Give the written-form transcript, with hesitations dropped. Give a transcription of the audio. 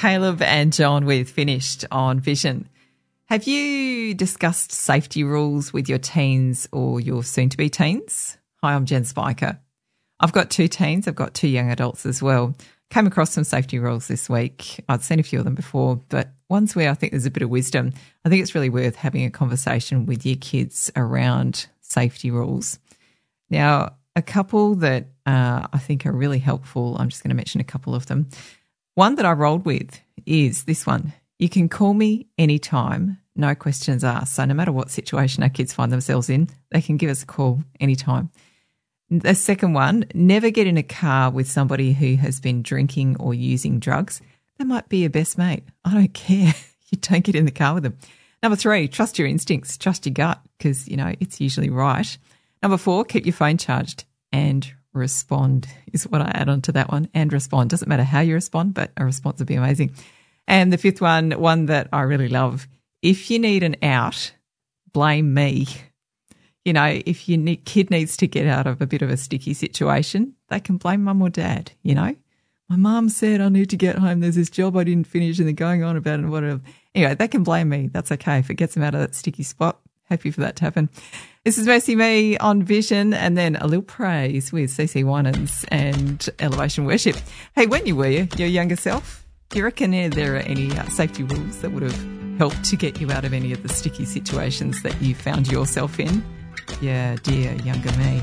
Caleb and John with Finished on Vision. Have you discussed safety rules with your teens or your soon-to-be teens? Hi, I'm Jen Spiker. I've got 2 teens. I've got 2 young adults as well. Came across some safety rules this week. I'd seen a few of them before, but ones where I think there's a bit of wisdom. I think it's really worth having a conversation with your kids around safety rules. Now, a couple that I think are really helpful, I'm just going to mention a couple of them. One that I rolled with is this one. You can call me anytime, no questions asked. So no matter what situation our kids find themselves in, they can give us a call anytime. The second one, never get in a car with somebody who has been drinking or using drugs. They might be your best mate. I don't care. You don't get in the car with them. Number 3, trust your instincts, trust your gut, because, it's usually right. Number 4, keep your phone charged and respond is what I add on to that one. And respond. Doesn't matter how you respond, but a response would be amazing. And the 5th one that I really love, if you need an out, blame me. If your kid needs to get out of a bit of a sticky situation, they can blame mum or dad, My mum said I need to get home. There's this job I didn't finish and they're going on about it and whatever. Anyway, they can blame me. That's okay. If it gets them out of that sticky spot, happy for that to happen. This is Mercy Me on Vision, and then a little praise with CC Winans and Elevation Worship. Hey, when you were your younger self, do you reckon there are any safety rules that would have helped to get you out of any of the sticky situations that you found yourself in? Yeah, dear younger me.